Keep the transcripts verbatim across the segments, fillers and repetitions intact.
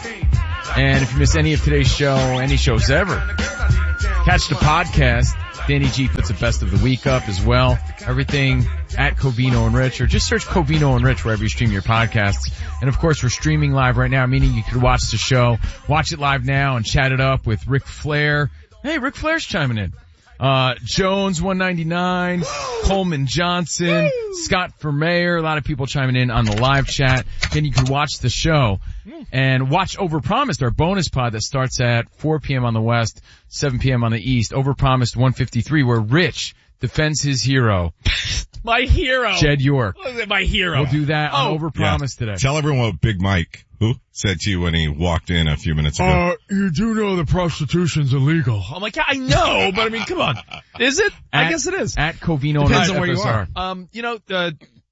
And if you miss any of today's show, any shows ever, catch the podcast. Danny G puts the best of the week up as well. Everything at Covino and Rich, or just search Covino and Rich wherever you stream your podcasts. And of course, we're streaming live right now, meaning you could watch the show, watch it live now and chat it up with Ric Flair. Hey, Ric Flair's chiming in. Uh, Jones one ninety-nine, Woo! Coleman Johnson, Woo! Scott for Mayor, a lot of people chiming in on the live chat. Then you can watch the show and watch Overpromised, our bonus pod that starts at four p.m. on the West, seven p.m. on the East. Overpromised one fifty-three, where Rich defends his hero. My hero. Jed York. My hero. We'll do that oh, on Overpromised yeah. today. Tell everyone what Big Mike, who said to you when he walked in a few minutes ago. Uh, you do know that prostitution's illegal. I'm like, yeah, I know, but I mean, come on. Is it? At, I guess it is. At Covino. Depends on where F S R. you are. Um, you know, uh,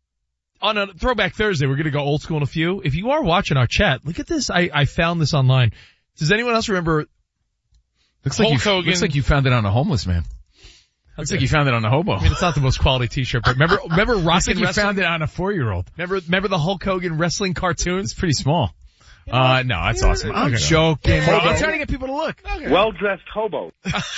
on a Throwback Thursday, we're gonna go old school in a few. If you are watching our chat, look at this. I, I found this online. Does anyone else remember? Looks like, you, looks like you found it on a homeless man. Looks okay. like you found it on a hobo. I mean, it's not the most quality t-shirt, but remember, remember Rockin' like you Wrestling? found it on a four-year-old. Remember, remember the Hulk Hogan wrestling cartoons? It's pretty small. You know, uh, no, that's awesome. I'm okay. joking. Bro, I'm trying to get people to look. Okay. Well-dressed hobo.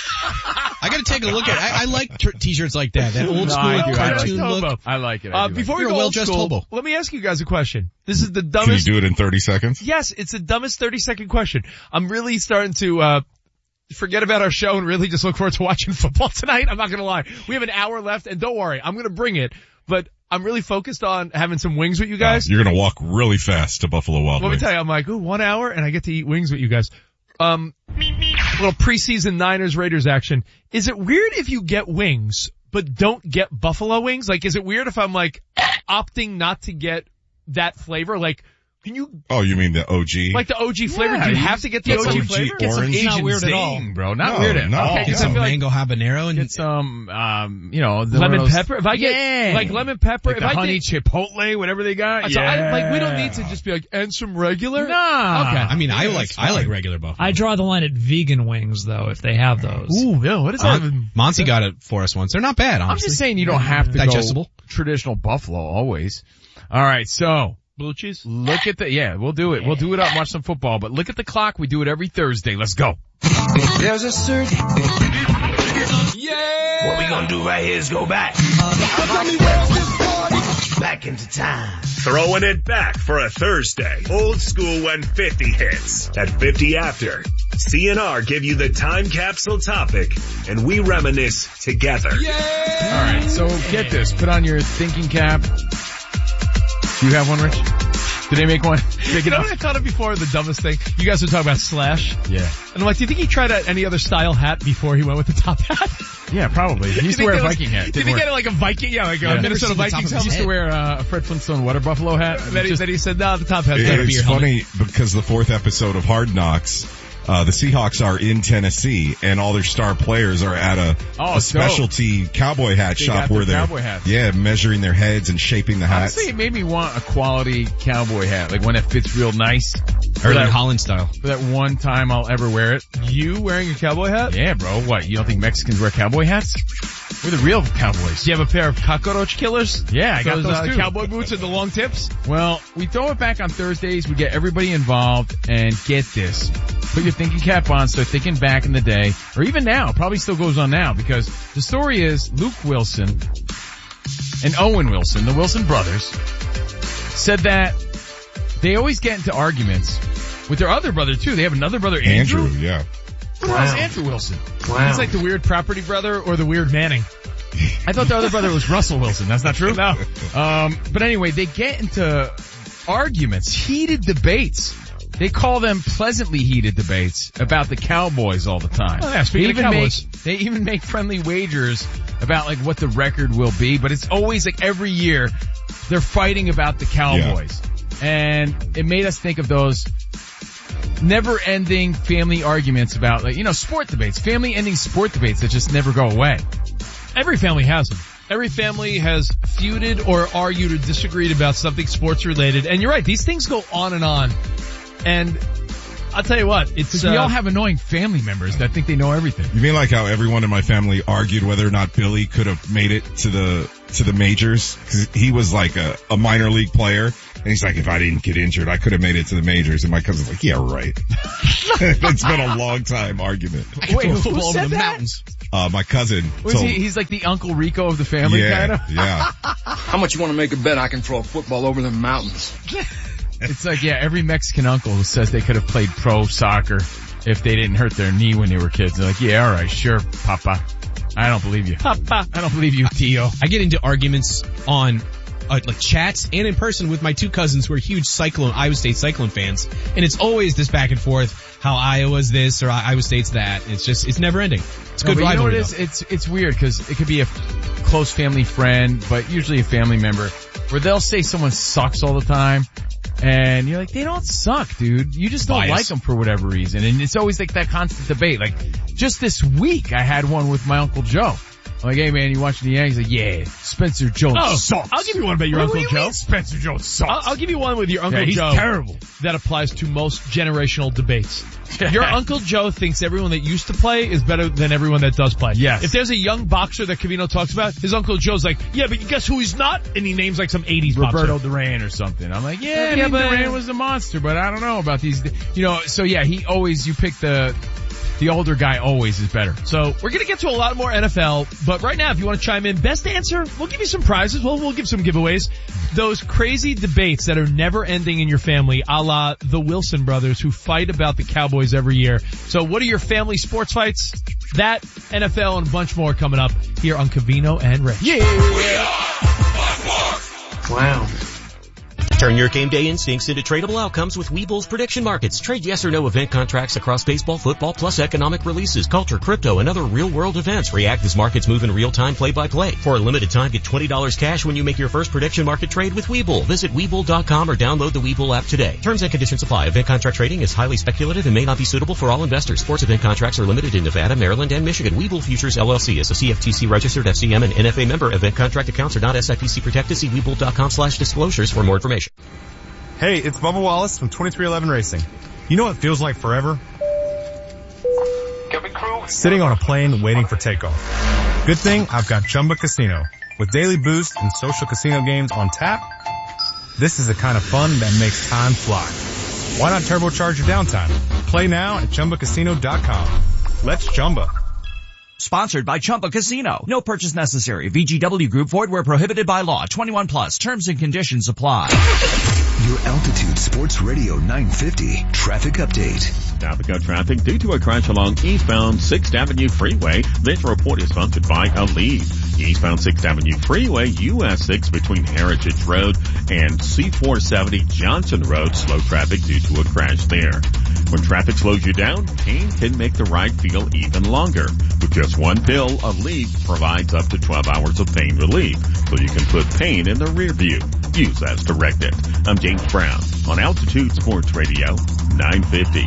I gotta take a look at it. I, I like t- t-shirts like that. That old no, school I do. cartoon I like look. I like it. I uh, before like we it. go Well old dressed school, hobo. let me ask you guys a question. This is the dumbest. Can you do it in thirty seconds? Yes, it's the dumbest thirty second question. I'm really starting to, uh, forget about our show and really just look forward to watching football tonight. I'm not gonna lie. We have an hour left and don't worry, I'm gonna bring it, but I'm really focused on having some wings with you guys. Oh, you're gonna walk really fast to Buffalo Wild Let Wings. me tell you, I'm like, ooh, one hour and I get to eat wings with you guys. Um, little preseason Niners Raiders action. Is it weird if you get wings, but don't get buffalo wings? Like, is it weird if I'm like opting not to get that flavor? Like, can you? Oh, you mean the O G? Like the O G flavor? Yeah, Do you you have to get the get O G some flavor? Get some Asian not weird zing, at all. bro. Not No, weird at no. all. Get some like, mango habanero and get some, um, you know, the lemon those, pepper. If I get yeah. like lemon pepper, like if the I honey get, chipotle, whatever they got. so yeah. I, like we don't need to just be like, and some regular. Nah. Okay. I mean, I Yeah, like it's I like fine. regular buffalo. I draw the line at vegan wings though, if they have those. Ooh, yeah. What is that? Mon- Monty got it for us once. They're not bad, honestly. I'm just saying you don't have to Digestible. go traditional buffalo always. All right, so Blue cheese. look at the yeah, we'll do it. We'll do it up and watch some football. But look at the clock. We do it every Thursday. Let's go. There's a certain Yeah. What we gonna do right here is go back. Back into time. Throwing it back for a Thursday. Old school when fifty hits. At fifty after, C N R give you the time capsule topic, and we reminisce together. All right, so get this. Put on your thinking cap. Do you have one, Rich? Did they make one? Big You know enough? what I thought of before? The dumbest thing. You guys were talking about Slash. Yeah. And I'm like, do you think he tried out any other style hat before he went with the top hat? Yeah, probably. He used to You wear a think Viking that was- hat. Did Didn't he work. get like a Viking? Yeah, like Yeah. a Minnesota Never seen the top Vikings of his He used helmet. to wear uh, a Fred Flintstone water buffalo hat. Then he, Just- then he said, no, the top hat's It- gotta be it's your helmet. funny because the fourth episode of Hard Knocks, uh, the Seahawks are in Tennessee and all their star players are at a, Oh, a specialty cowboy hat They shop got where their they're, cowboy hats. yeah, measuring their heads and shaping the hats. Honestly, it made me want a quality cowboy hat, like one that fits real nice. For Erling that, Holland style. for that one time I'll ever wear it. You wearing a cowboy hat? Yeah, bro. What? You don't think Mexicans wear cowboy hats? We're the real cowboys. Do you have a pair of cockroach killers? Yeah, I got those, uh, too. cowboy boots and the long tips? Well, we throw it back on Thursdays. We get everybody involved, and get this. Put your thinking cap on, start thinking back in the day, or even now. Probably still goes on now, because the story is Luke Wilson and Owen Wilson, the Wilson brothers, said that they always get into arguments with their other brother too. They have another brother, Andrew. Andrew, yeah. Who is Andrew Wilson? He's like the weird property brother or the weird Manning. I thought the other brother was Russell Wilson. That's not true? No. Um, but anyway, they get into arguments, heated debates. They call them pleasantly heated debates about the Cowboys all the time. Oh, yeah, speaking they of even Cowboys. make, they even make friendly wagers about like what the record will be, but it's always like every year they're fighting about the Cowboys. Yeah. And it made us think of those never-ending family arguments about, like, you know, sport debates, family-ending sport debates that just never go away. Every family has them. Every family has feuded or argued or disagreed about something sports related. And you're right, these things go on and on. And I'll tell you what, it's, uh, we all uh, have annoying family members that think they know everything. You mean like how everyone in my family argued whether or not Billy could have made it to the to the majors? Because he was like a, a minor league player, And he's like, if I didn't get injured, I could have made it to the majors. And my cousin's like, yeah, right. It's been a long time argument. Wait, who Football said over the that? mountains. Uh, my cousin Was told he, he's like the Uncle Rico of the family, yeah, kind of? yeah. How much you want to make a bet I can throw a football over the mountains? It's like, yeah, every Mexican uncle who says they could have played pro soccer if they didn't hurt their knee when they were kids. They're like, yeah, all right, sure, Papa. I don't believe you. Papa. I don't believe you, Tio. I get into arguments on uh, like chats and in person with my two cousins who are huge Cyclone, Iowa State Cyclone fans. And it's always this back and forth, how Iowa's this or Iowa State's that. It's just, it's never ending. It's No, good but you know what rivalry. it is? It's, it's weird because it could be a close family friend, but usually a family member where they'll say someone sucks all the time. And you're like, they don't suck, dude. You just don't Bias. like them for whatever reason. And it's always like that constant debate. Like, just this week I had one with my Uncle Joe. I'm like, hey man, you watching the Yankees? Like, yeah, Spencer Jones Oh, sucks. I'll give you one about your What Uncle do you Joe. mean Spencer Jones sucks. I'll, I'll give you one with your Uncle Yeah, he's Joe. terrible. That applies to most generational debates. Your Uncle Joe thinks everyone that used to play is better than everyone that does play. Yes. If there's a young boxer that Covino talks about, his Uncle Joe's like, yeah, but guess who he's not? And he names like some eighties Roberto boxer. Duran or something. I'm like, yeah, Yeah, I mean, but- Duran was a monster, but I don't know about these, you know, so yeah, he always, you pick the, the older guy always is better. So we're gonna get to a lot more N F L, but right now if you want to chime in, best answer, we'll give you some prizes, we'll, we'll give some giveaways. Those crazy debates that are never ending in your family, a la the Wilson brothers who fight about the Cowboys every year. So what are your family sports fights? That, N F L, and a bunch more coming up here on Covino and Rich. Yeah. Wow. Turn your game day instincts into tradable outcomes with Webull's prediction markets. Trade yes or no event contracts across baseball, football, plus economic releases, culture, crypto, and other real-world events. React as markets move in real time, play-by-play. For a limited time, get twenty dollars cash when you make your first prediction market trade with Webull. Visit Webull dot com or download the Webull app today. Terms and conditions apply. Event contract trading is highly speculative and may not be suitable for all investors. Sports event contracts are limited in Nevada, Maryland, and Michigan. Webull Futures L L C is a C F T C registered F C M and N F A member. Event contract accounts are not S I P C protected. See Webull dot com slash disclosures for more information. Hey, it's Bubba Wallace from twenty-three eleven Racing. You know what feels like forever? Sitting on a plane waiting for takeoff. Good thing I've got Chumba Casino. With daily boosts and social casino games on tap, this is the kind of fun that makes time fly. Why not turbocharge your downtime? Play now at Chumba Casino dot com. Let's Chumba. Sponsored by Chumba Casino. No purchase necessary. V G W Group. Void where prohibited by law. twenty-one plus. Terms and conditions apply. Your Altitude Sports Radio nine fifty traffic update. Traffic traffic due to a crash along eastbound sixth Avenue Freeway. This report is sponsored by Aleve. Eastbound sixth Avenue Freeway, U S six between Heritage Road and C four seventy Johnson Road. Slow traffic due to a crash there. When traffic slows you down, pain can make the ride feel even longer. With just one pill, Aleve provides up to twelve hours of pain relief, so you can put pain in the rear view. Use as directed. I'm James Brown on Altitude Sports Radio nine fifty.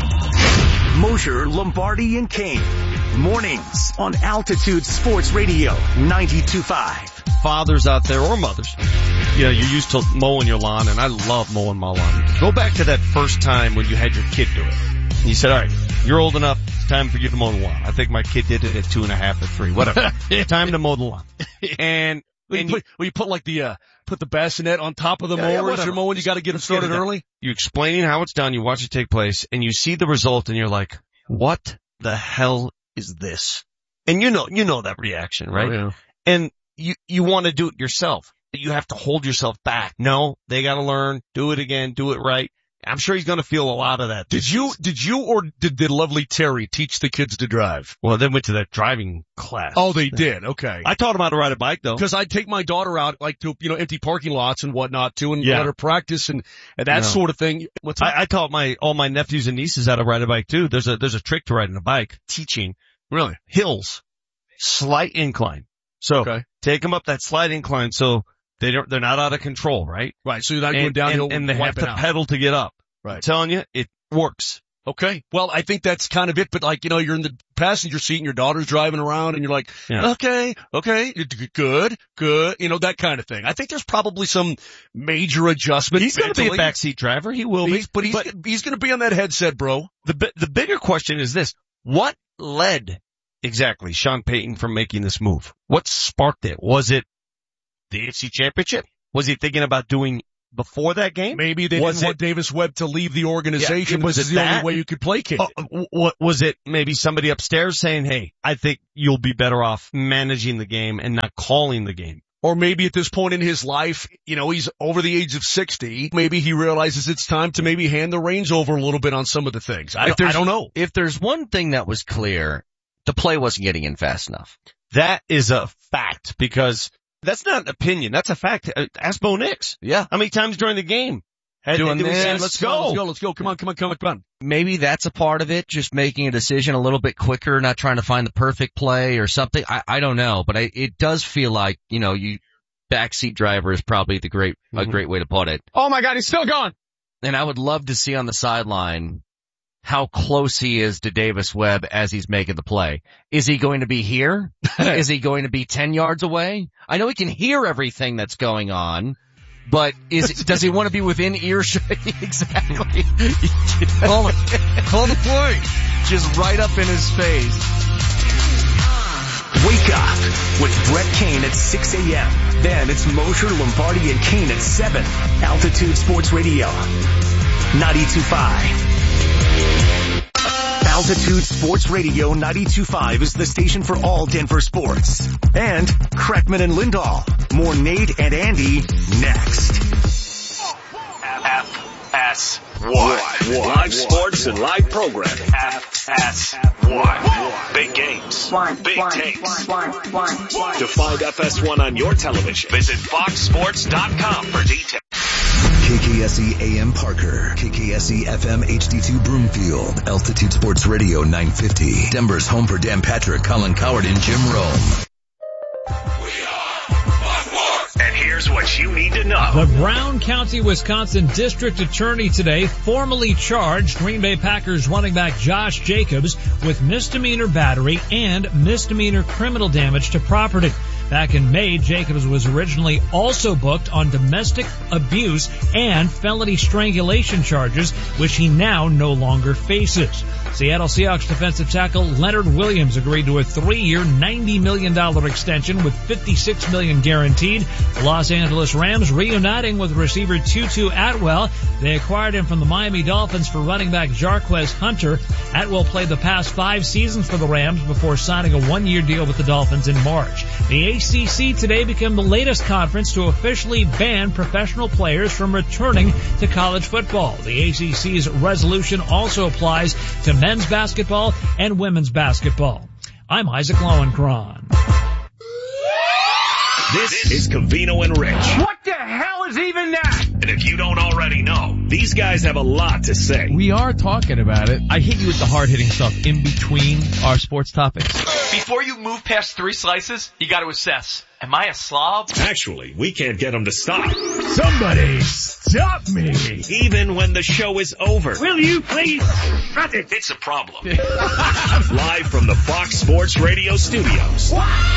Mosher, Lombardi, and Kane. Mornings on Altitude Sports Radio ninety-two point five. Fathers out there or mothers, you know, you're used to mowing your lawn, and I love mowing my lawn. Go back to that first time when you had your kid do it. And you said, all right, you're old enough. It's time for you to mow the lawn. I think my kid did it at two and a half or three, whatever. Time to mow the lawn. And, Well, and you, put, well, you put like the, uh, put the bassinet on top of the Yeah, yeah, mower as whatever. you're mowing. You got to get them Let's get started it done. early. You explaining how it's done, you watch it take place, and you see the result, and you're like, what the hell is this? And you know, you know that reaction, right? Oh, yeah. And you, you want to do it yourself. You have to hold yourself back. No, they got to learn, do it again, do it right. I'm sure he's going to feel a lot of that. Did you, did you or did, did lovely Terry teach the kids to drive? Well, they went to that driving class. Oh, they did. Okay. I taught them how to ride a bike though. Cause I'd take my daughter out like to, you know, empty parking lots and whatnot too and Yeah. let her practice and, and that No. sort of thing. What's that? I, I taught my, all my nephews and nieces how to ride a bike too. There's a, there's a trick to riding a bike, teaching Really? hills, slight incline. So Okay. take them up that slight incline so they don't, they're not out of control, right? Right. So you're not And, going downhill and, and they have wiping to out. pedal to get up. I'm Right. telling you, it works. Okay. Well, I think that's kind of it, but like, you know, you're in the passenger seat and your daughter's driving around and you're like, Yeah. okay, okay, good, good, you know, that kind of thing. I think there's probably some major adjustment. He's going to be a mentally. backseat driver. He will be. He's, but he's, he's going to be on that headset, bro. The bi- the bigger question is this: what led exactly Sean Payton from making this move? What sparked it? Was it the A F C Championship? Was he thinking about doing before that game? Maybe they was didn't it, want Davis Webb to leave the organization. Yeah, was this is it the that? only way you could placate it. Uh, what was it? Maybe somebody upstairs saying, "Hey, I think you'll be better off managing the game and not calling the game." Or maybe at this point in his life, you know, he's over the age of sixty. Maybe he realizes it's time to maybe hand the reins over a little bit on some of the things. I, I don't know. If there's one thing that was clear, the play wasn't getting in fast enough. That is a fact, because that's not an opinion. That's a fact. Ask Bo Nix. Yeah. How many times during the game? Had, Doing had this. Said, let's go. Let's go. Let's go. Come on, come on, come on, come on. Maybe that's a part of it, just making a decision a little bit quicker, not trying to find the perfect play or something. I, I don't know, but I, it does feel like, you know, you, backseat driver is probably the great, mm-hmm. a great way to put it. Oh my God, he's still gone. And I would love to see on the sideline how close he is to Davis Webb as he's making the play. Is he going to be here? Is he going to be ten yards away? I know he can hear everything that's going on, but is does he want to be within earshot? Exactly. Call the, call the play. Just right up in his face. Wake up with Brett Kane at six a.m. Then it's Mosher, Lombardi, and Kane at seven. Altitude Sports Radio, ninety-two point five. Altitude Sports Radio ninety-two point five is the station for all Denver sports. And Kreckman and Lindahl. More Nate and Andy next. F S one. Live sports and live programming. F S one. Big games. Big takes. To find F S one on your television, visit fox sports dot com for details. K K S E A M Parker, K K S E F M H D two Broomfield, Altitude Sports Radio nine fifty, Denver's home for Dan Patrick, Colin Coward, and Jim Rome. And here's what you need to know. The Brown County, Wisconsin District Attorney today formally charged Green Bay Packers running back Josh Jacobs with misdemeanor battery and misdemeanor criminal damage to property. Back in May, Jacobs was originally also booked on domestic abuse and felony strangulation charges, which he now no longer faces. Seattle Seahawks defensive tackle Leonard Williams agreed to a three-year, ninety million dollars extension with fifty-six million dollars guaranteed. The Los Angeles Rams reuniting with receiver Tutu Atwell. They acquired him from the Miami Dolphins for running back Jarquez Hunter. Atwell played the past five seasons for the Rams before signing a one-year deal with the Dolphins in March. The A C C today became the latest conference to officially ban professional players from returning to college football. The A C C's resolution also applies to men's basketball and women's basketball. I'm Isaac Lowenkron. This is Covino and Rich. What the hell is even that? And if you don't already know, these guys have a lot to say. We are talking about it. I hit you with the hard-hitting stuff in between our sports topics. Before you move past three slices, you got to assess. Am I a slob? Actually, we can't get them to stop. Somebody stop me. Even when the show is over. Will you please shut it? It's a problem. Live from the Fox Sports Radio studios.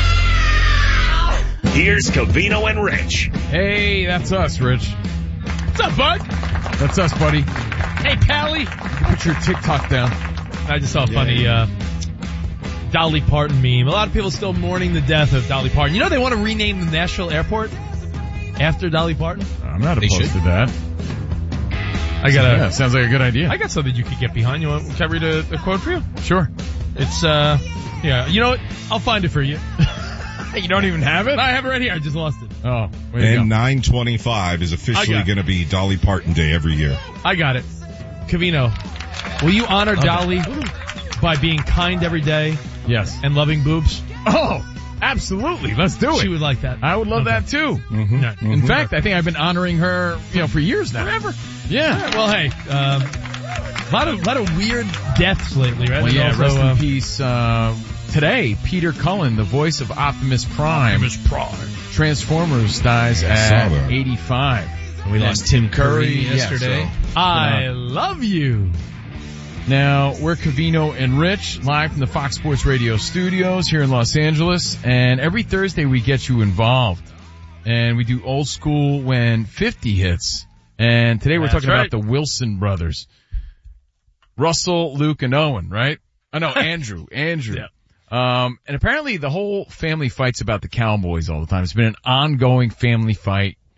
Here's Covino and Rich. Hey, that's us, Rich. What's up, bud? That's us, buddy. Hey, Pally. Put your TikTok down. I just saw a funny, uh, Dolly Parton meme. A lot of people still mourning the death of Dolly Parton. You know they want to rename the Nashville airport after Dolly Parton? I'm not They opposed should. to that. I got a, yeah, sounds like a good idea. I got something you could get behind. You want, can I read a, a quote for you? Sure. It's, uh, yeah, you know what? I'll find it for you. You don't even have it? I have it right here. I just lost it. Oh, way to And go. nine twenty-five is officially going to be Dolly Parton Day every year. I got it. Covino, will you honor Okay. Dolly by being kind every day? Yes. And loving boobs? Oh, absolutely. Let's do it. She would like that. I would love Okay. that too. Mm-hmm. Yeah. In Mm-hmm. fact, I think I've been honoring her, you know, for years now. Forever. Yeah. Yeah, well, hey, um, a lot of, lot of weird deaths lately, right? Well, There's yeah, also, rest in uh, peace. Uh, today, Peter Cullen, the voice of Optimus Prime, Optimus Prime. Transformers, dies Yeah, I saw at that. eighty-five. We And lost Tim Curry yeah, yesterday. so, I you know. love you. Now, we're Covino and Rich, live from the Fox Sports Radio studios here in Los Angeles, and every Thursday we get you involved. And we do old school when fifty hits. And today we're That's talking right. about the Wilson brothers. Russell, Luke, and Owen, right? Oh no, Andrew, Andrew. Yeah. Um, and apparently the whole family fights about the Cowboys all the time. It's been an ongoing family fight to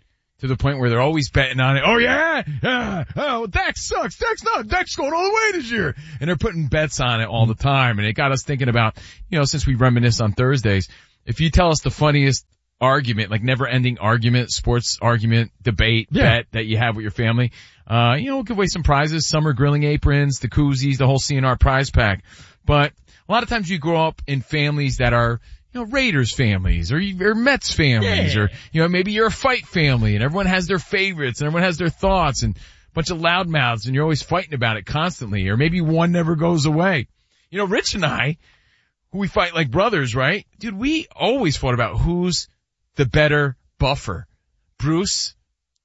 to the point where they're always betting on it. Oh yeah, yeah, oh Dak sucks, Dak's not, Dak's going all the way this year, and they're putting bets on it all the time, and it got us thinking about, you know, since we reminisce on Thursdays, if you tell us the funniest argument, like never-ending argument, sports argument, debate, Yeah. bet that you have with your family, uh, you know, we'll give away some prizes, summer grilling aprons, the koozies, the whole C N R prize pack. But a lot of times you grow up in families that are, you know, Raiders families or, or Mets families, Yeah. or, you know, maybe you're a fight family and everyone has their favorites and everyone has their thoughts and a bunch of loudmouths and you're always fighting about it constantly, or maybe one never goes away. You know, Rich and I, who we fight like brothers, right? Dude, we always fought about who's the better buffer. Bruce?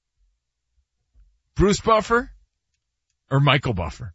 Bruce Buffer? Or Michael Buffer?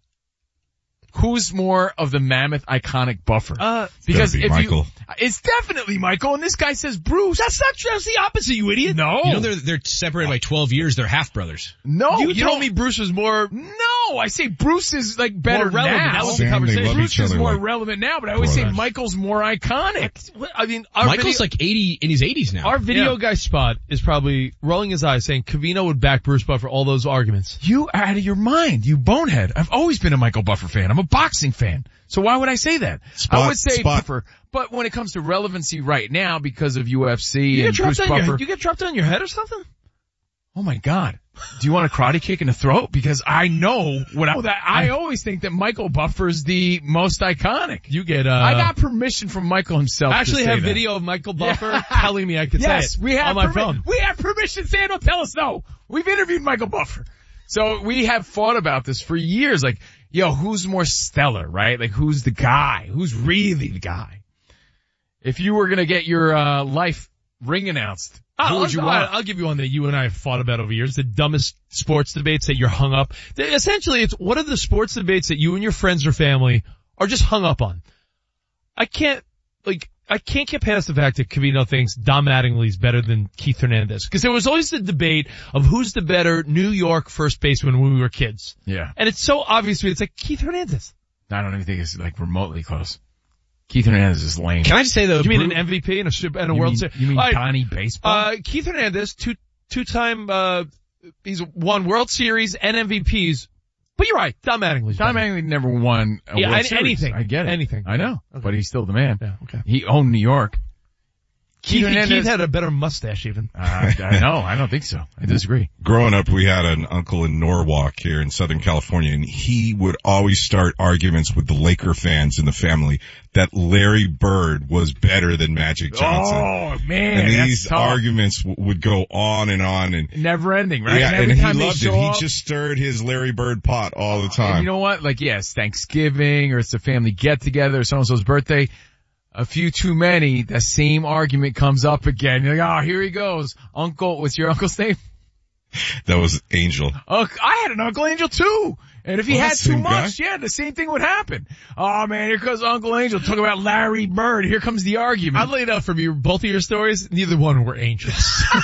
Who's more of the mammoth iconic buffer? Uh, because be if Michael. you, it's definitely Michael, and this guy says Bruce. That's not true. That's the opposite, you idiot. No. You know they're they're separated by twelve years. They're half brothers. No, you, you told don't- me Bruce was more. No, I say Bruce is like better More relevant. now. That was the Sam, they conversation. love Bruce each is other more like relevant now, but I always say brothers. Michael's more iconic. I mean, our Michael's video, like eighty in his eighties now. our video Yeah. guy Spot is probably rolling his eyes saying Covino would back Bruce Buffer all those arguments. You are out of your mind, you bonehead. I've always been a Michael Buffer fan. I'm a boxing fan. So why would I say that? Spot- I would say Spot. Buffer. But when it comes to relevancy right now because of U F C You get and dropped Bruce on Buffer. your, you get dropped on your head or something? Oh my God. Do you want a karate kick in the throat? Because I know what I, that I always think that Michael Buffer's the most iconic. You get, uh, I got permission from Michael himself I to actually say have that. video of Michael Buffer Yeah. telling me I could Yes, say it we have on my permi- phone. We have permission. Sam, don't tell us no. We've interviewed Michael Buffer. So we have fought about this for years. Like, yo, who's more stellar, right? Like, who's the guy? Who's really the guy? If you were gonna get your, uh, life ring announced, who I'll, would you I'll, want? I'll give you one that you and I have fought about over years. The dumbest sports debates that you're hung up. They- Essentially, it's what are the sports debates that you and your friends or family are just hung up on? I can't, like, I can't get past the fact that Covino thinks Dom Mattingly's better than Keith Hernandez. Because there was always the debate of who's the better New York first baseman when we were kids. Yeah. And it's so obvious to me, it's like Keith Hernandez. I don't even think it's like remotely close. Keith Hernandez is lame. Can I just say though? You mean Bru- an M V P and a, Super- and a You World mean- Series? You mean All right, Donnie Baseball? Uh, Keith Hernandez, two, two-time, uh, he's won World Series and M V Ps. But you're right, Dom Mattingly's Tom better. Mattingly never won a Yeah, World any- Series. anything. I get it. Anything. I know. Okay. But he's still the man. Yeah, okay. He owned New York. Keith, Hernandez- Keith had a better mustache even. Uh, I know. I don't think so. I disagree. Growing up, we had an uncle in Norwalk here in Southern California, and he would always start arguments with the Laker fans in the family that Larry Bird was better than Magic Johnson. Oh man, and that's these tough. arguments w- would go on and on, and Never ending, right? yeah, and every and he time they loved it. show He up- just stirred his Larry Bird pot all the And time. you know what? Like, yes, Thanksgiving or it's a family get together or so-and-so's birthday. A few too many, the same argument comes up again. You're like, oh, here he goes. Uncle, what's your uncle's name? That was Angel. Uh, I had an Uncle Angel too. And if he Well, had that's too same much, yeah, the same thing would happen. Oh man, here comes Uncle Angel talking about Larry Bird. Here comes the argument. I laid out from you both of your stories. Neither one were angels.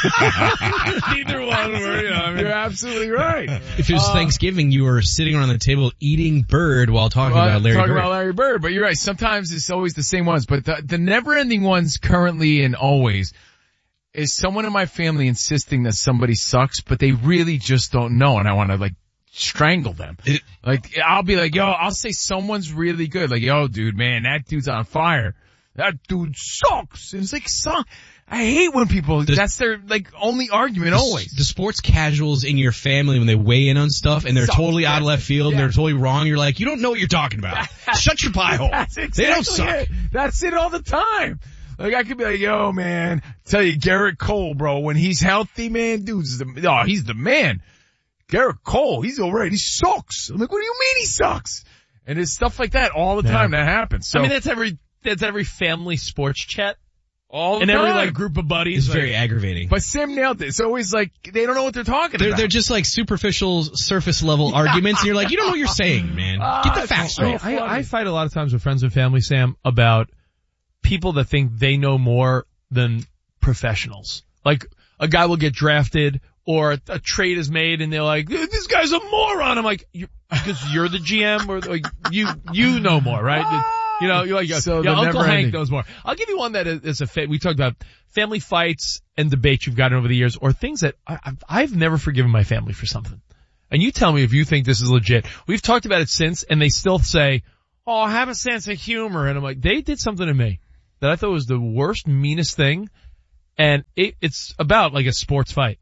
Neither one were. You know, I mean, You're absolutely right. If it was Uh, Thanksgiving, you were sitting around the table eating bird while talking Well, about Larry talking Bird. about Larry Bird, but you're right. Sometimes it's always the same ones, but the, the never-ending ones currently and always is someone in my family insisting that somebody sucks, but they really just don't know, and I want to like strangle them. It- Like I'll be like, yo, I'll say someone's really good. Like, yo, dude, man, that dude's on fire. That dude sucks. And it's like, son, I hate when people. The- that's their like only argument always. The sports casuals in your family when they weigh in on stuff and they're Suck. totally out of left field and Yeah. they're totally wrong, you're like, you don't know what you're talking about. Shut your pie hole. That's exactly They don't suck. it. That's it all the time. Like I could be like, yo man, tell you Garrett Cole, bro, when he's healthy, man, dude's the, oh, he's the man. Garrett Cole, he's alright, he sucks. I'm like, what do you mean he sucks? And it's stuff like that all the Yeah. time that happens. So, I mean, that's every that's every family sports chat all the and time. every like group of buddies. It's like, very aggravating. But Sim nailed it. It's always like, they don't know what they're talking They're, about. they're just like superficial, surface level arguments and you're like, you don't know what you're saying, man. Get the Ah, facts so right. funny. I, I fight a lot of times with friends and family, Sam, about people that think they know more than professionals. Like a guy will get drafted or a, a trade is made and they're like, this guy's a moron. I'm like, you because you're the G M or like you, you know more, right? You know, you're like, So yeah, they're Uncle never Hank ending. knows more. I'll give you one that is, is a fit. We talked about family fights and debates you've gotten over the years, or things that I, I've, I've never forgiven my family for something. And you tell me if you think this is legit. We've talked about it since, and they still say, oh, have a sense of humor. And I'm like, they did something to me that I thought was the worst, meanest thing. And it, it's about like a sports fight.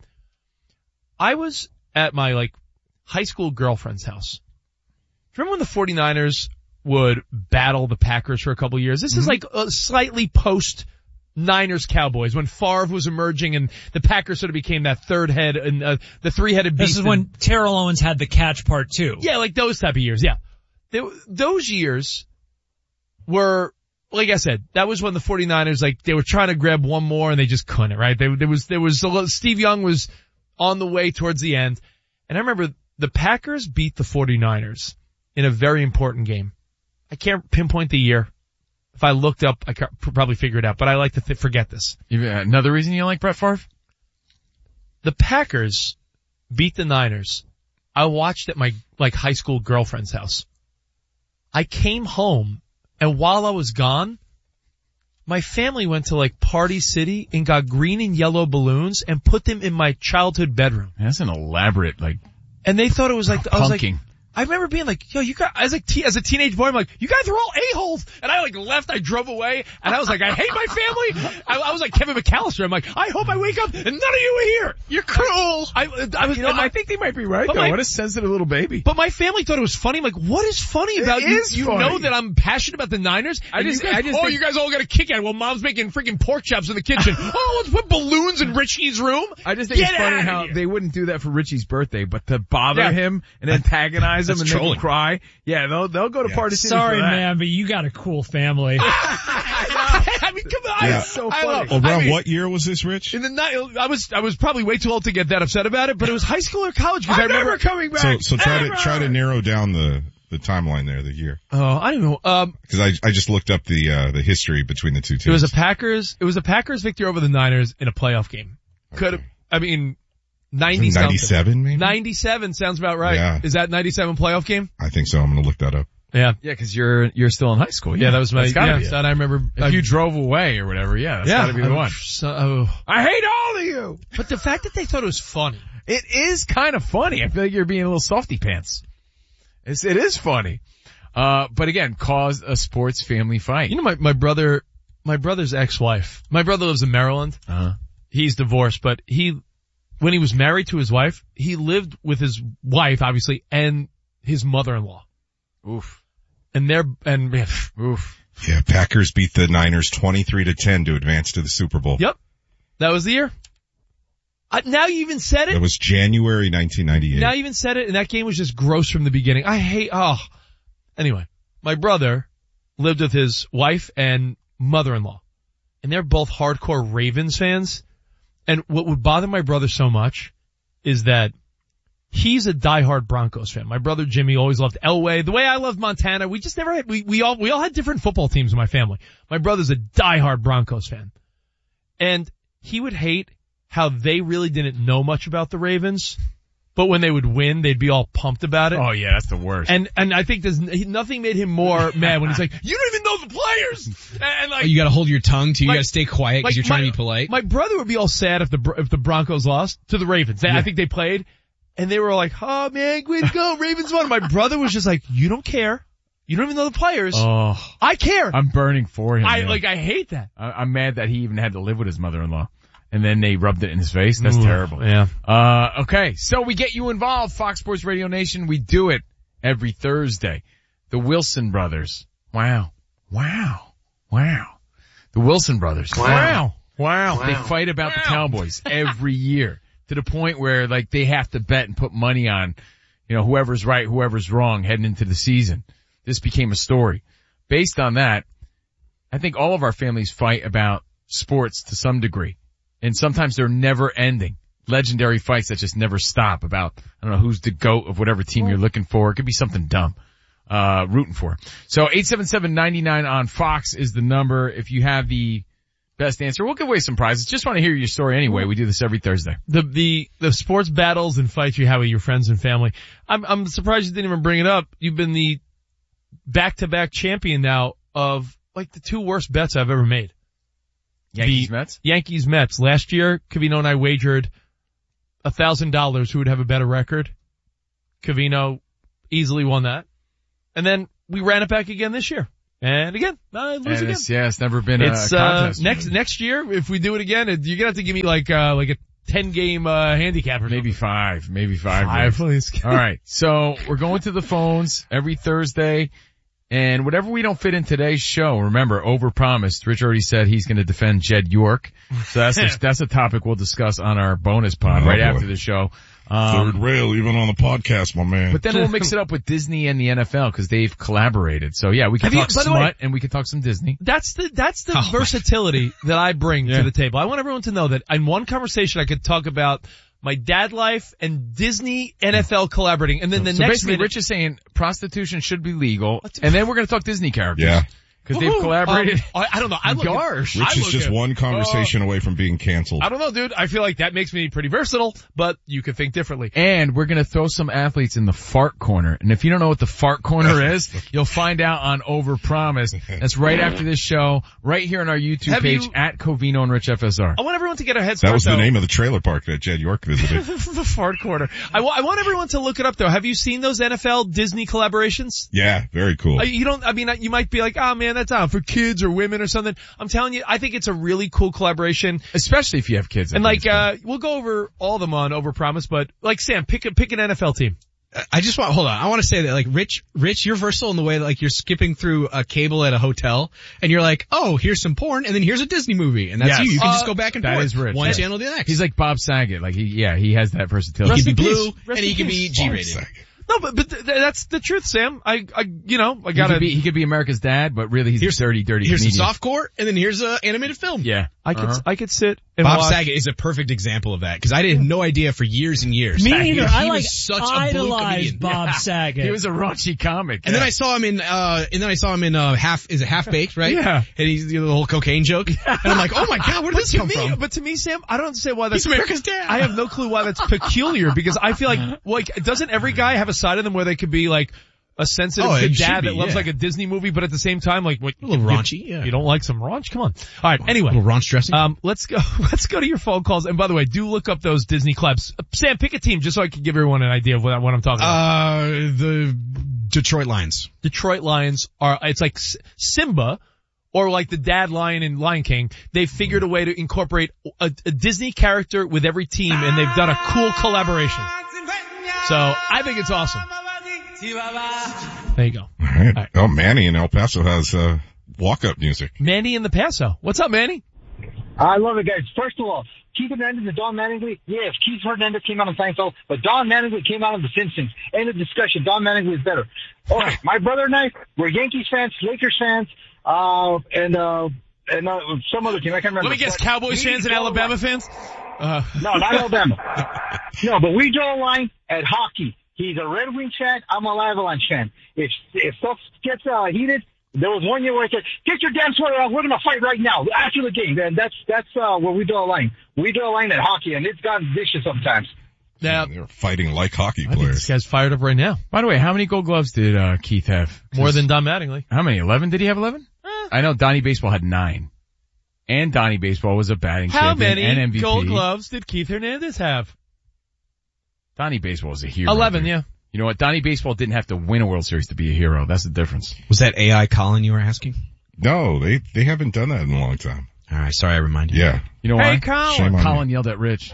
I was at my like high school girlfriend's house. Remember when the 49ers would battle the Packers for a couple of years? This mm-hmm. is like a slightly post Niners Cowboys when Favre was emerging and the Packers sort of became that third head and uh, the three-headed beast. This is when Terrell Owens had the catch part two. Yeah, like those type of years. Yeah. They, those years were, like I said, that was when the 49ers, like, they were trying to grab one more and they just couldn't, right? They, there was, there was, a little, Steve Young was on the way towards the end. And I remember the Packers beat the 49ers in a very important game. I can't pinpoint the year. If I looked up, I could probably figure it out, but I like to th- forget this. Another reason you don't like Brett Favre? The Packers beat the Niners. I watched at my, like, high school girlfriend's house. I came home, and while I was gone, my family went to, like, Party City and got green and yellow balloons and put them in my childhood bedroom. That's an elaborate, like, and they thought it was like, I was like, punking. I remember being like, yo, you guys, as a, te- as a teenage boy, I'm like, you guys are all a-holes. And I like left, I drove away, and I was like, I hate my family. I, I was like Kevin McAllister. I'm like, I hope I wake up and none of you are here. You're cruel. I, I was, You know, I, I think they might be right, though. my- What a sensitive little baby. But my family thought it was funny. I'm like, what is funny about It you? is You funny. know that I'm passionate about the Niners. I and just- you guys, I just oh, think- you guys all got a kick out. Well, mom's making freaking pork chops in the kitchen. Oh, let's put balloons in Richie's room. I just think Get it's funny outta how here. they wouldn't do that for Richie's birthday, but to bother Yeah. him and antagonize him That's and make trolling. him cry. Yeah, they'll they'll go to Yeah. Party City. Sorry, for that. man, but you got a cool family. I mean, come on. Yeah. It's so funny. Around I mean, what year was this, Rich? In the night, I was I was probably way too old to get that upset about it, but it was high school or college because I I'm remember never coming back. So, so try ever. to try to narrow down the the timeline there, the year, Oh, I don't know. Um, because I I just looked up the uh the history between the two teams. it was a Packers. It was a Packers victory over the Niners in a playoff game. Could have. I mean, ninety something. ninety-seven, maybe. ninety-seven sounds about right. Yeah. Is that ninety-seven playoff game? I think so. I'm gonna look that up. Yeah. Yeah, because you're you're still in high school. Yeah, Yeah, that was my. That's gotta Yeah, be it. that I remember. If I, you drove away or whatever, yeah, that's yeah, gotta be the I- one. So, oh. I hate all of you. But the fact that they thought it was funny. It is kind of funny. I feel like you're being a little softy pants. It's, it is funny. Uh, but again, caused a sports family fight. You know, my my brother, my brother's ex-wife. My brother lives in Maryland. Uh-huh. He's divorced, but he, when he was married to his wife, he lived with his wife, obviously, and his mother-in-law. Oof. And they're, and, yeah, Oof. Yeah, Packers beat the Niners twenty-three to ten to advance to the Super Bowl. yep. That was the year. Uh, now you even said That it. was January nineteen ninety-eight. Now you even said it, and that game was just gross from the beginning. I hate, oh. Anyway, my brother lived with his wife and mother-in-law, and they're both hardcore Ravens fans. And what would bother my brother so much is that he's a diehard Broncos fan. My brother Jimmy always loved Elway. The way I loved Montana, we just never had, we, we all, we all had different football teams in my family. My brother's a diehard Broncos fan. And he would hate how they really didn't know much about the Ravens, but when they would win, they'd be all pumped about it. Oh yeah, that's the worst. And, and I think there's, nothing made him more mad when he's like, you don't even know the players! And like, Oh, you gotta hold your tongue too. You like- gotta stay quiet because like you're trying my- to be polite. My brother would be all sad if the Bro- if the Broncos lost to the Ravens. They, I Yeah. think they played, and they were like, "Oh man, way to go, Ravens won." My brother was just like, "You don't care. You don't even know the players. Oh, I care. I'm burning for him. I man. like. I hate that." I, I'm mad that he even had to live with his mother-in-law. And then they rubbed it in his face. That's Ooh, terrible. Yeah. Uh, okay. So we get you involved, Fox Sports Radio Nation. We do it every Thursday. The Wilson brothers. Wow. Wow. Wow. The Wilson brothers. Wow. Wow. They fight about the Cowboys every year to the point where like they have to bet and put money on, you know, whoever's right, whoever's wrong heading into the season. This became a story. Based on that, I think all of our families fight about sports to some degree. And sometimes they're never ending. Legendary fights that just never stop about, I don't know, who's the GOAT of whatever team you're looking for. It could be something dumb, uh, rooting for. So eight seven seven, nine nine on Fox is the number. If you have the best answer, we'll give away some prizes. Just want to hear your story anyway. We do this every Thursday. The the the sports battles and fights you have with your friends and family. I'm I'm surprised you didn't even bring it up. You've been the back to back champion now of like the two worst bets I've ever made. Yankees the Mets? Yankees Mets. Last year, Covino and I wagered a thousand dollars who would have a better record. Covino easily won that. And then we ran it back again this year. And again, I lose and again. It's, yeah, it's never been it's, a contest. Uh, next, next year, if we do it again, it, you're gonna have to give me like, uh, like a ten game, uh, handicap or Maybe something. five, maybe five. Five, please. All right. So we're going to the phones every Thursday. And whatever we don't fit in today's show, remember, overpromised. Rich already said he's going to defend Jed York. So that's a, that's a topic we'll discuss on our bonus pod Oh, right boy. after the show. Um, Third rail, even on the podcast, my man. But then we'll mix it up with Disney and the N F L because they've collaborated. So yeah, we can Have you- talk by the way- smut and we can talk some Disney. That's the, that's the Oh. versatility that I bring Yeah. to the table. I want everyone to know that in one conversation I could talk about my dad life and Disney N F L collaborating. And then the so next basically, minute, Rich is saying prostitution should be legal, and then we're going to talk Disney characters. Yeah. Because they've Woohoo. collaborated. Um, I, I don't know. I look at- Gosh. I Rich is look just at- one conversation away from being canceled. I don't know, dude. I feel like that makes me pretty versatile, but you could think differently. And we're going to throw some athletes in the fart corner. And if you don't know what the fart corner is, you'll find out on Overpromised. That's right after this show, right here on our YouTube Have page you- at Covino and Rich F S R. I want everyone to get a head start. That was the though. name of the trailer park that Jed York visited. the fart corner. I, wa- I want everyone to look it up though. Have you seen those N F L Disney collaborations? Yeah, very cool. Uh, You don't, I mean, you might be like, oh man, that's out for kids or women or something. I'm telling you, I think it's a really cool collaboration. Especially if you have kids. I And think like, uh, we'll go over all of them on Overpromise, but like Sam, pick a, pick an N F L team. I just want, hold on. I want to say that like Rich, Rich, you're versatile in the way that like you're skipping through a cable at a hotel and you're like, oh, here's some porn and then here's a Disney movie and that's Yes. you. You can Uh, just go back and That forth. is Rich. One Yeah. channel to the next. He's like Bob Saget. Like he, yeah, he has that versatility. he can be in blue peace. Rest and he in can peace. be G-rated. No, but, but th- that's the truth, Sam. I, I, you know, I He gotta, could be, he could be America's dad, but really he's Here's- a dirty, dirty Here's comedian. some softcore and then here's a animated film. Yeah. I could, Uh-huh. I could sit and Bob watch. Saget is a perfect example of that because I had no idea for years and years. Me that he, neither. he I was like such a blue idolized comedian. Bob Yeah. Saget. He was a raunchy comic. And then I saw him in, uh, and then I saw him in, uh, half, is it Half Baked, right? Yeah. And he's the whole cocaine joke. And I'm like, oh my god, where did this to come me, from? But to me, Sam, I don't understand why that's He's America's dad. I have no clue why that's peculiar because I feel like, like, doesn't every guy have a side of them where they could be like a sensitive Oh, good it should dad be, that loves yeah. like a Disney movie, but at the same time, like, what, A little you- raunchy, yeah. You don't like some raunch? Come on. All right. Anyway, A little raunch dressing. um, let's go. Let's go to your phone calls. And by the way, do look up those Disney clubs. Uh, Sam, pick a team just so I can give everyone an idea of what, what I'm talking about. Uh, the Detroit Lions. Detroit Lions are. It's like S- Simba. Or like the dad lion in Lion King, they figured a way to incorporate a, a Disney character with every team, and they've done a cool collaboration. So I think it's awesome. There you go. All right. Oh, Manny in El Paso has uh, walk-up music. Manny in the Paso. What's up, Manny? I love it, guys. First of all, Keith Hernandez and Don Mattingly. Yes, Keith Hernandez came out on Seinfeld, but Don Mattingly came out on The Simpsons. End of discussion. Don Mattingly is better. All right, my brother and I, we're Yankees fans, Lakers fans, uh, and uh, and uh, some other team. I can't remember. Let me guess, But Cowboys we fans and draw a Alabama line- fans? Uh. No, not Alabama. No, but we draw a line at hockey. He's a Red Wings fan. I'm an Avalanche fan. If if stuff gets uh, heated, there was one year where I said, "Get your damn sweater off. We're going to fight right now after the game." And that's that's uh, where we draw a line. We draw a line at hockey, and it's gotten vicious sometimes. Now, They're fighting like hockey I think players. this guy's fired up right now. By the way, how many gold gloves did, uh, Keith have? More than Don Mattingly. How many? eleven? Did he have eleven? I know Donnie Baseball had nine. And Donnie Baseball was a batting How champion many and M V P. gold gloves did Keith Hernandez have? Donnie Baseball was a hero. eleven, dude. yeah. You know what? Donnie Baseball didn't have to win a World Series to be a hero. That's the difference. Was that A I Colin you were asking? No, they they haven't done that in a long time. All right, sorry I reminded you. Yeah. You know Hey, why? Colin. Shame on Colin yelled at Rich.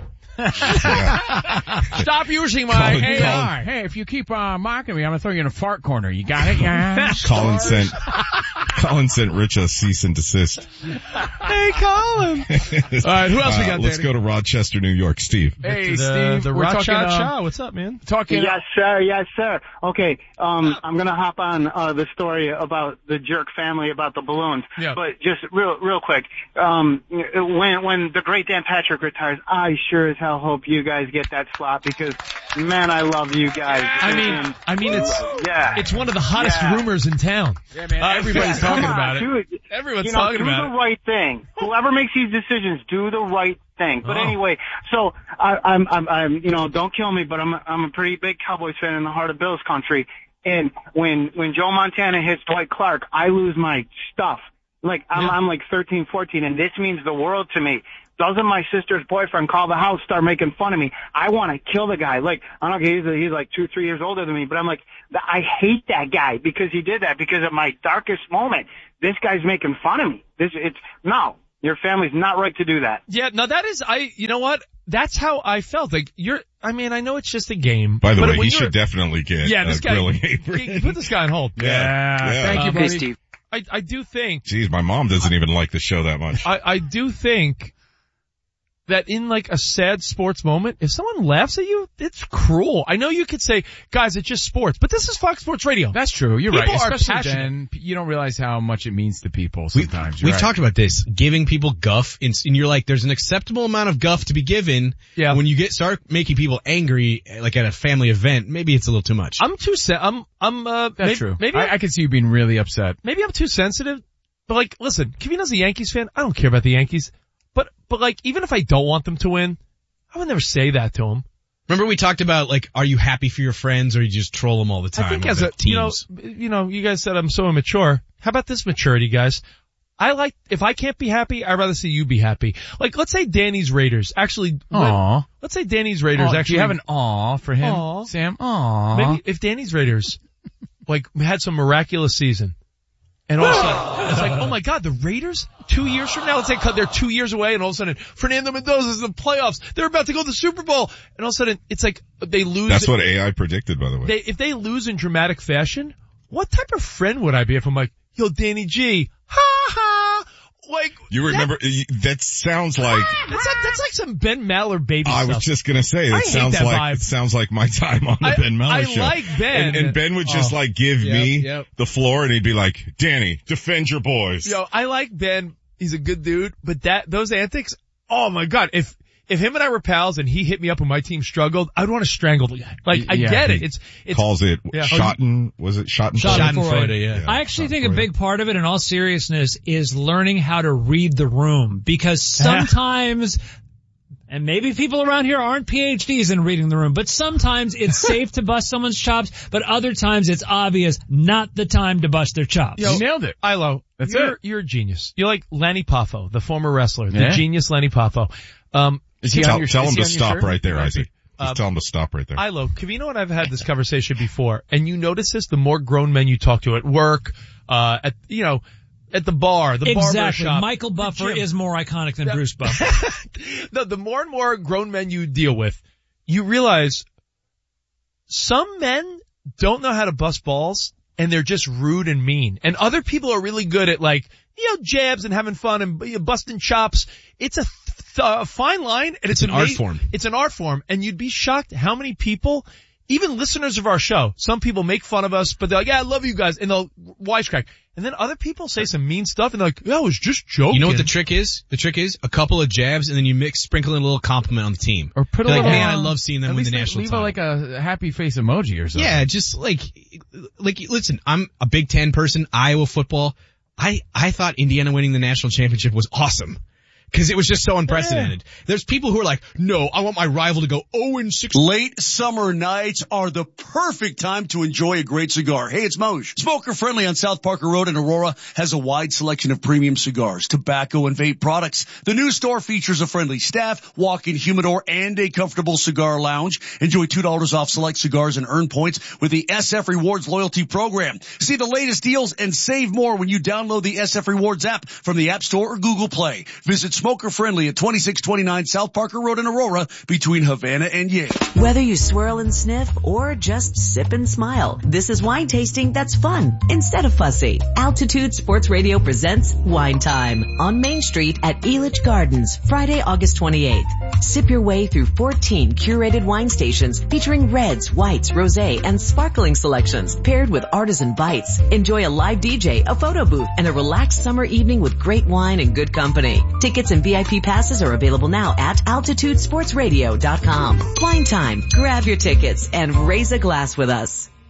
Stop using my Colin- A I. Hey, if you keep uh, mocking me, I'm gonna throw you in a fart corner. You got it? Yeah. Colin sent Colin sent Rich a cease and desist. Hey, Colin. All right, who else we got, Uh, let's Danny? go to Rochester, New York. Steve. Hey, the, Steve. The we're Rock talking, Shot uh, Shaw. What's up, man? Talking. Yes, sir. Yes, sir. Okay. Um, I'm gonna hop on uh, the story about the Jerk family about the balloons. Yeah. But just real, real quick. Um, when when the great Dan Patrick retires, I sure as hell hope you guys get that slot because, man, I love you guys. I mean, And- I mean, it's yeah. it's one of the hottest Yeah. rumors in town. Yeah, man. Uh, everybody's Yeah, talking come on, about it. dude. Everyone's you know, talking do about the it. right thing. Whoever makes these decisions, do the right thing. But Oh. anyway, so I, I'm, I'm, I'm, you know, don't kill me, but I'm, I'm a pretty big Cowboys fan in the heart of Bills country. And when, when Joe Montana hits Dwight Clark, I lose my stuff. Like, I'm, yeah. I'm like thirteen, fourteen, and this means the world to me. Doesn't my sister's boyfriend call the house, start making fun of me? I want to kill the guy. Like, I don't know, he's, he's like two, three years older than me, but I'm like, I hate that guy because he did that, because of my darkest moment. This guy's making fun of me. This, it's, no, your family's not right to do that. Yeah, no, that is, I, you know what? That's how I felt. Like, you're, I mean, I know it's just a game. By the way, he should definitely get yeah, this a guy, grilling apron. Put this guy on hold. Yeah. yeah. yeah. Thank um, you, buddy. Hey, Steve. I, I do think. Geez, my mom doesn't even like the show that much. I, I do think that in like a sad sports moment, if someone laughs at you, it's cruel. I know you could say, guys, it's just sports, but this is Fox Sports Radio. That's true. You're people right. Are Especially passionate. then, you don't realize how much it means to people sometimes. We, we've right. talked about this, giving people guff, and, and you're like, there's an acceptable amount of guff to be given. Yeah. When you get start making people angry, like at a family event, maybe it's a little too much. I'm too sen- I'm I'm uh. That's maybe, true. Maybe I, I can see you being really upset. Maybe I'm too sensitive. But like, listen, Kavino's a Yankees fan. I don't care about the Yankees. But, but like, even if I don't want them to win, I would never say that to them. Remember we talked about like, are you happy for your friends or you just troll them all the time? I think as a, you know, you know, you guys said I'm so immature. How about this maturity, guys? I like, if I can't be happy, I'd rather see you be happy. Like, let's say Danny's Raiders actually, Aww. let's say Danny's Raiders Aww, actually. Do you have an aw for him, Aww. Sam? Aww. Maybe if Danny's Raiders, like, had some miraculous season. And all of a sudden, it's like, oh my God, the Raiders, two years from now, let's say they're two years away, and all of a sudden, Fernando Mendoza's in the playoffs. They're about to go to the Super Bowl. And all of a sudden, it's like, they lose. That's what A I predicted, by the way. They, if they lose in dramatic fashion, what type of friend would I be if I'm like, yo, Danny G, ha ha, like. You remember, that, that sounds like. That's like, that's like some Ben Maller baby I stuff. was just gonna say, that sounds that like, vibe. it sounds like my time on the I, Ben Maller I show. I like Ben. And, and Ben would just oh, like give yep, me yep. the floor and he'd be like, Danny, defend your boys. Yo, I like Ben. He's a good dude, but that, those antics, oh my God, if, if him and I were pals and he hit me up when my team struggled, I'd want to strangle the guy. Like, I yeah, get it. It's, it's. Calls it yeah. Schotten, was it Schotten? Schadenfreude, yeah. yeah. I actually think a big part of it, in all seriousness, is learning how to read the room. Because sometimes, and maybe people around here aren't P H Ds in reading the room, but sometimes it's safe to bust someone's chops, but other times it's obvious not the time to bust their chops. Yo, you nailed it. Ilo, That's you're, it. You're a genius. You're like Lanny Poffo, the former wrestler, the Yeah. genius Lanny Poffo. Um, Is he tell on your, tell is him he to on your stop shirt? right there, Isaac. Just Uh, tell him to stop right there. Ilo, Kavino and I have had this conversation before, and you notice this, the more grown men you talk to at work, uh, at, you know, at the bar, the barber Exactly. shop. Michael Buffer gym. is more iconic than Yeah. Bruce Buffer. the, the more and more grown men you deal with, you realize some men don't know how to bust balls, and they're just rude and mean. And other people are really good at like, you know, jabs and having fun and you know, busting chops. It's a, th- a fine line, and it's, It's an art ama- form. It's an art form, and you'd be shocked how many people, even listeners of our show, some people make fun of us, but they're like, yeah, I love you guys, and they'll wisecrack. And then other people say some mean stuff, and they're like, yeah, I was just joking. You know what the trick is? The trick is a couple of jabs and then you mix, sprinkle in a little compliment on the team. Or put a You're like, little, man, I love seeing them at win the least national leave title. a, like a happy face emoji or something. Yeah, just like, like, listen, I'm a Big Ten person, Iowa football. I, I thought Indiana winning the national championship was awesome. Cause it was just so unprecedented. Yeah. There's people who are like, no, I want my rival to go oh and six. Late summer nights are the perfect time to enjoy a great cigar. Hey, it's Moj. Smoker Friendly on South Parker Road in Aurora has a wide selection of premium cigars, tobacco, and vape products. The new store features a friendly staff, walk-in humidor, and a comfortable cigar lounge. Enjoy two dollars off select cigars and earn points with the S F Rewards loyalty program. See the latest deals and save more when you download the S F Rewards app from the App Store or Google Play. Visit Smoker Friendly at twenty-six twenty-nine South Parker Road in Aurora between Havana and Yale. Whether you swirl and sniff or just sip and smile, this is wine tasting that's fun instead of fussy. Altitude Sports Radio presents Wine Time on Main Street at Elitch Gardens, Friday, August twenty-eighth. Sip your way through fourteen curated wine stations featuring reds, whites, rosé, and sparkling selections paired with artisan bites. Enjoy a live D J, a photo booth, and a relaxed summer evening with great wine and good company. Tickets and V I P passes are available now at altitude sports radio dot com. Wine Time. Grab your tickets and raise a glass with us.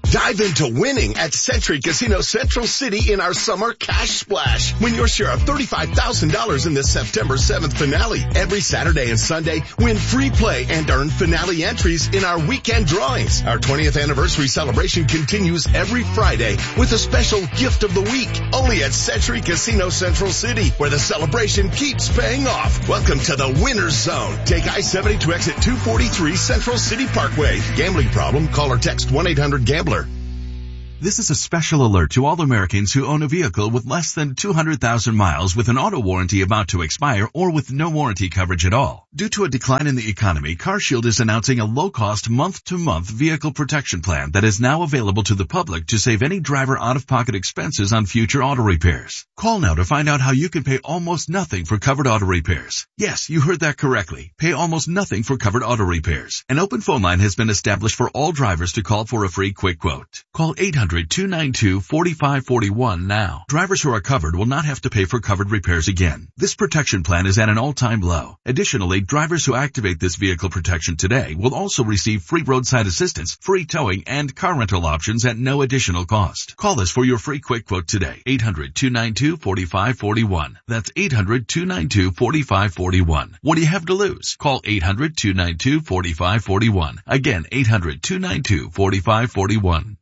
Dive into winning at Century Casino Central City in our summer cash splash. Win your share of thirty-five thousand dollars in the September seventh finale. Every Saturday and Sunday, win free play and earn finale entries in our weekend drawings. Our twentieth anniversary celebration continues every Friday with a special gift of the week. Only at Century Casino Central City, where the celebration keeps paying off. Welcome to the Winner's Zone. Take I seventy to exit two forty-three Central City Parkway. Gambling problem? Call or text one eight hundred gambler. This is a special alert to all Americans who own a vehicle with less than two hundred thousand miles with an auto warranty about to expire or with no warranty coverage at all. Due to a decline in the economy, CarShield is announcing a low-cost month-to-month vehicle protection plan that is now available to the public to save any driver out-of-pocket expenses on future auto repairs. Call now to find out how you can pay almost nothing for covered auto repairs. Yes, you heard that correctly. Pay almost nothing for covered auto repairs. An open phone line has been established for all drivers to call for a free quick quote. Call eight hundred, two nine two, four five four one now. Drivers who are covered will not have to pay for covered repairs again. This protection plan is at an all-time low. Additionally, drivers who activate this vehicle protection today will also receive free roadside assistance, free towing, and car rental options at no additional cost. Call us for your free quick quote today. eight hundred, two nine two, four five four one. That's eight hundred, two nine two, four five four one. What do you have to lose? Call eight hundred, two nine two, four five four one. Again, eight hundred, two nine two, four five four one.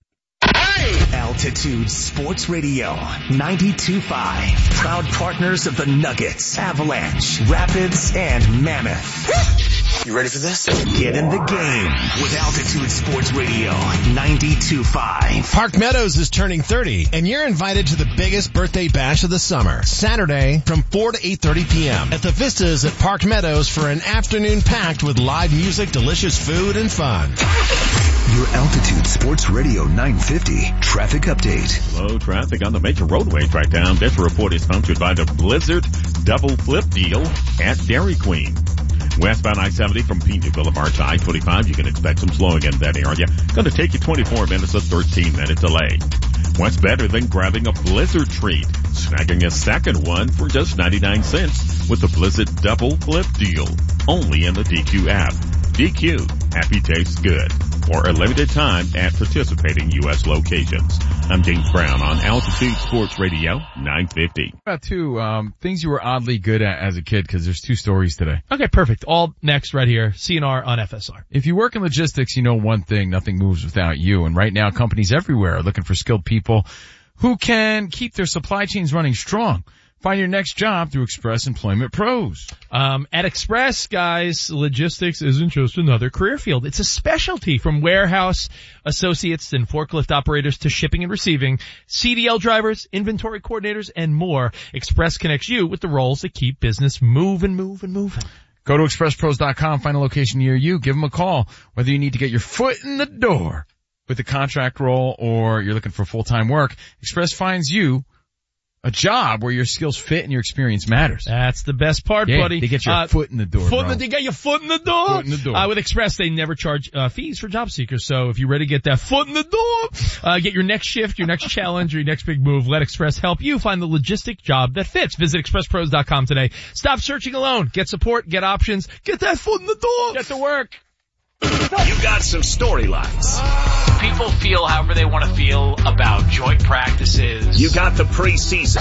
Altitude Sports Radio ninety-two point five. Proud partners of the Nuggets, Avalanche, Rapids, and Mammoth. You ready for this? Get in the game with Altitude Sports Radio ninety-two point five. Park Meadows is turning thirty, and you're invited to the biggest birthday bash of the summer. Saturday from four to eight thirty p.m. at the Vistas at Park Meadows for an afternoon packed with live music, delicious food, and fun. Your Altitude Sports Radio nine fifty traffic update. Low traffic on the major roadways right now. This report is sponsored by the Blizzard Double Flip Deal at Dairy Queen. Westbound I seventy from Pena Boulevard to I twenty-five, you can expect some slowing in that area. Going to take you twenty-four minutes, a thirteen minute delay. What's better than grabbing a Blizzard treat? Snagging a second one for just ninety-nine cents with the Blizzard Double Flip Deal. Only in the D Q app. D Q, happy tastes good. For a limited time at participating U S locations. I'm James Brown on Altitude Sports Radio nine fifty. About two um, things you were oddly good at as a kid, because there's two stories today. Okay, perfect. All next right here. C N R on F S R. If you work in logistics, you know one thing: nothing moves without you. And right now, companies everywhere are looking for skilled people who can keep their supply chains running strong. Find your next job through Express Employment Pros. Um, at Express, guys, logistics isn't just another career field. It's a specialty, from warehouse associates and forklift operators to shipping and receiving, C D L drivers, inventory coordinators, and more. Express connects you with the roles that keep business moving, moving, moving. Go to express pros dot com, find a location near you, give them a call. Whether you need to get your foot in the door with a contract role or you're looking for full-time work, Express finds you a job where your skills fit and your experience matters. That's the best part, yeah, buddy. They get your uh, foot in the door, foot bro. In the, they get your foot in the door. Foot in the door. Uh, with Express, they never charge uh, fees for job seekers. So if you're ready to get that foot in the door, uh, get your next shift, your next challenge, or your next big move, let Express help you find the logistic job that fits. Visit express pros dot com today. Stop searching alone. Get support, get options, get that foot in the door. Get to work. You got some storylines. People feel however they want to feel about joint practices. You got the preseason.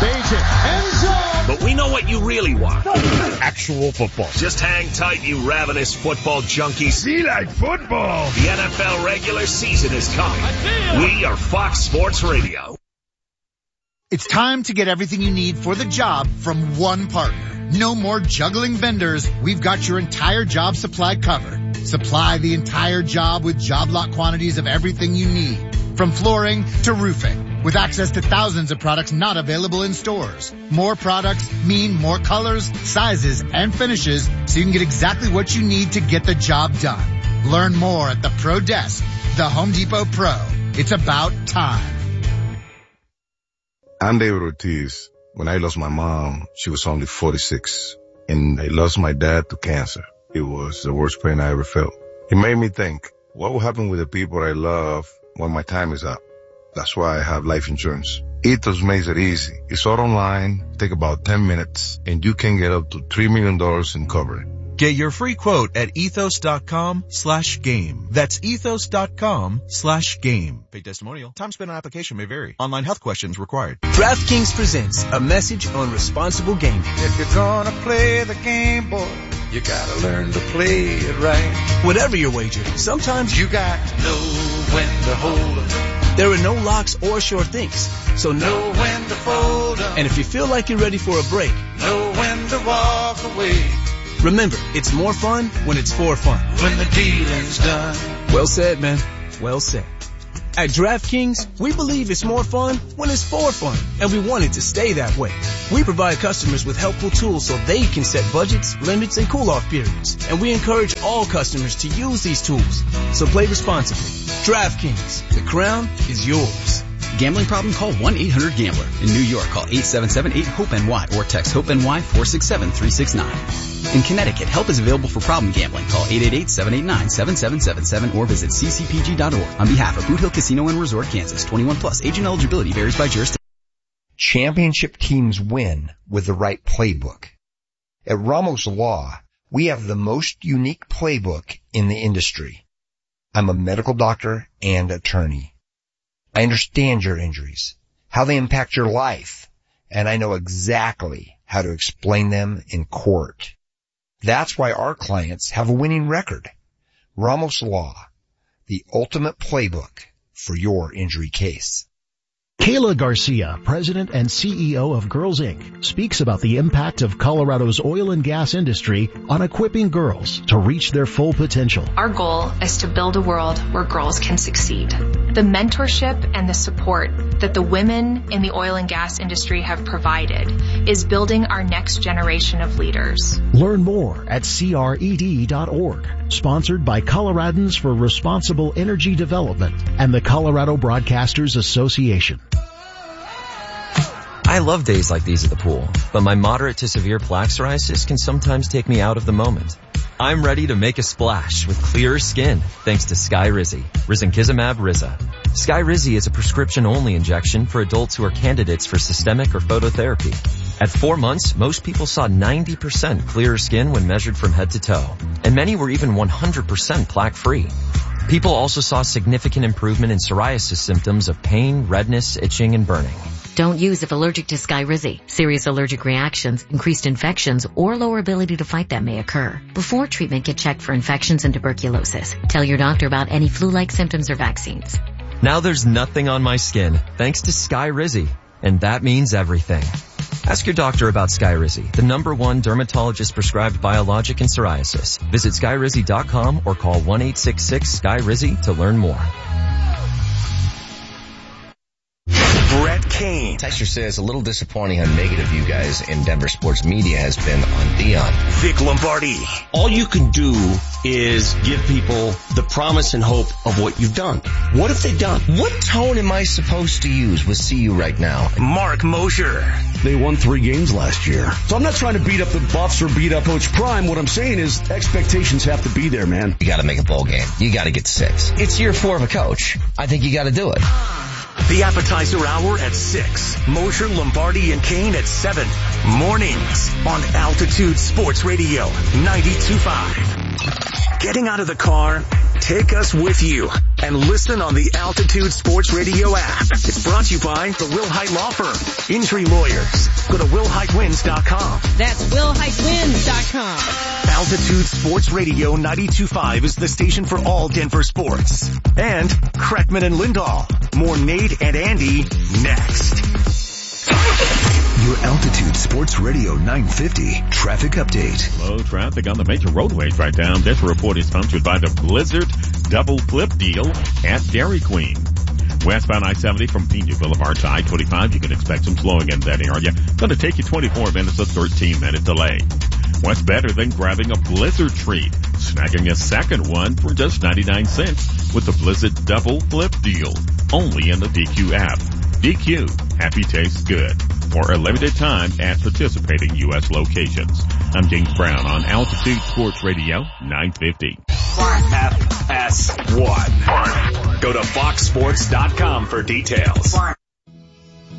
But we know what you really want. Actual football. Just hang tight, you ravenous football junkies. See like football. The N F L regular season is coming. We are Fox Sports Radio. It's time to get everything you need for the job from one partner. No more juggling vendors. We've got your entire job supply covered. Supply the entire job with job lot quantities of everything you need, from flooring to roofing, with access to thousands of products not available in stores. More products mean more colors, sizes, and finishes, so you can get exactly what you need to get the job done. Learn more at the Pro Desk, the Home Depot Pro. It's about time. I'm David Ortiz. When I lost my mom, she was only forty-six, and I lost my dad to cancer. It was the worst pain I ever felt. It made me think, what will happen with the people I love when my time is up? That's why I have life insurance. Ethos makes it easy. It's all online, take about ten minutes, and you can get up to three million dollars in coverage. Get your free quote at ethos.com slash game. That's ethos.com slash game. Paid testimonial. Time spent on application may vary. Online health questions required. DraftKings presents a message on responsible gaming. If you're gonna play the game, boy, you gotta learn to play it right. Whatever your wager, sometimes you got to know when to hold 'em. There are no locks or sure things, so know when to fold 'em. And if you feel like you're ready for a break, know when to walk away. Remember, it's more fun when it's for fun. When the dealing's done. Well said, man. Well said. At DraftKings, we believe it's more fun when it's for fun, and we want it to stay that way. We provide customers with helpful tools so they can set budgets, limits, and cool-off periods, and we encourage all customers to use these tools. So play responsibly. DraftKings, the crown is yours. Gambling problem? Call one eight hundred gambler. In New York, call eight seven seven eight hope N Y or text HOPE-NY four six seven three six nine. In Connecticut, help is available for problem gambling. Call eight eight eight seven eight nine seven seven seven seven or visit c c p g dot org. On behalf of Boot Hill Casino and Resort, Kansas, twenty-one plus. Agent eligibility varies by jurisdiction. Championship teams win with the right playbook. At Ramos Law, we have the most unique playbook in the industry. I'm a medical doctor and attorney. I understand your injuries, how they impact your life, and I know exactly how to explain them in court. That's why our clients have a winning record. Ramos Law, the ultimate playbook for your injury case. Kayla Garcia, president and C E O of Girls Incorporated, speaks about the impact of Colorado's oil and gas industry on equipping girls to reach their full potential. Our goal is to build a world where girls can succeed. The mentorship and the support that the women in the oil and gas industry have provided is building our next generation of leaders. Learn more at C R E D dot org. Sponsored by Coloradans for Responsible Energy Development and the Colorado Broadcasters Association. I love days like these at the pool, but my moderate to severe plaque psoriasis can sometimes take me out of the moment. I'm ready to make a splash with clearer skin thanks to Skyrizi, Risankizumab Riza. Skyrizi is a prescription-only injection for adults who are candidates for systemic or phototherapy. At four months, most people saw ninety percent clearer skin when measured from head to toe, and many were even one hundred percent plaque-free. People also saw significant improvement in psoriasis symptoms of pain, redness, itching, and burning. Don't use if allergic to Skyrizi. Serious allergic reactions, increased infections, or lower ability to fight them may occur. Before treatment, get checked for infections and tuberculosis. Tell your doctor about any flu-like symptoms or vaccines. Now there's nothing on my skin thanks to Skyrizi, and that means everything. Ask your doctor about Skyrizi, the number one dermatologist prescribed biologic in psoriasis. Visit skyrizi dot com or call one eight six six Skyrizi to learn more. Brett Kane. Texture says a little disappointing how negative you guys in Denver sports media has been on Dion. Vic Lombardi. All you can do is give people the promise and hope of what you've done. What have they done? What tone am I supposed to use with C U right now? Mark Mosher. They won three games last year. So I'm not trying to beat up the Buffs or beat up Coach Prime. What I'm saying is expectations have to be there, man. You gotta make a bowl game. You gotta get six. It's year four of a coach. I think you gotta do it. The appetizer hour at six. Mosher, Lombardi, and Kane at seven. Mornings on Altitude Sports Radio ninety-two point five. Getting out of the car? Take us with you and listen on the Altitude Sports Radio app. It's brought to you by the Wilhite Law Firm. Injury lawyers. Go to will hite wins dot com. That's will hite wins dot com. Altitude Sports Radio ninety-two point five is the station for all Denver sports. And Kreckman and Lindahl. More Nate and Andy next. Your Altitude Sports Radio nine fifty traffic update. Low traffic on the major roadways right now. This report is sponsored by the Blizzard Double Flip Deal at Dairy Queen. Westbound I seventy from Pena Boulevard to I twenty-five, you can expect some slowing in that area. Going to take you twenty-four minutes, a thirteen minute delay. What's better than grabbing a Blizzard treat? Snagging a second one for just ninety-nine cents with the Blizzard Double Flip Deal. Only in the D Q app. D Q, happy tastes good. For a limited time at participating U S locations. I'm James Brown on Altitude Sports Radio nine fifty. F S one. Go to fox sports dot com for details.